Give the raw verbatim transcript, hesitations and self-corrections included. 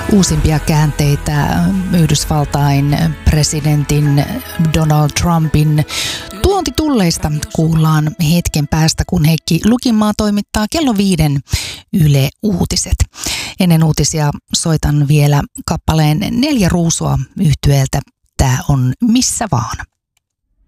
Uusimpia käänteitä Yhdysvaltain presidentin Donald Trumpin tuontitulleista kuullaan hetken päästä, kun Heikki Lukinmaa toimittaa kello viiden Yle Uutiset. Ennen uutisia soitan vielä kappaleen Neljä ruusua -yhtyeeltä. Tää on Missä vaan.